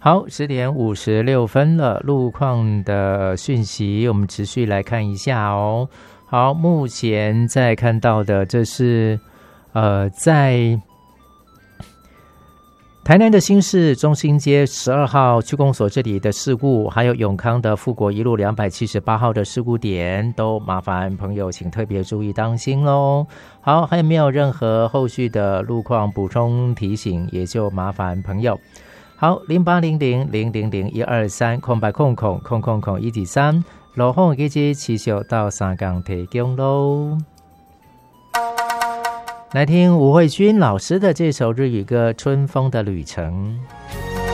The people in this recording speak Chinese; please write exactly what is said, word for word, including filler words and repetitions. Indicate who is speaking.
Speaker 1: 好，十点五十六分了，路况的讯息我们持续来看一下哦。好，目前在看到的这是呃在台南的新市中心街十二号区公所这里的事故，还有永康的富国一路两百七十八号的事故点，都麻烦朋友请特别注意当心咯。好，还有没有任何后续的路况补充提醒，也就麻烦朋友。好，零八零零零零零一二三空白空空空空空一二三，路况记者持续到三港提供喽。来听吴慧君老师的这首日语歌《春风的旅程》。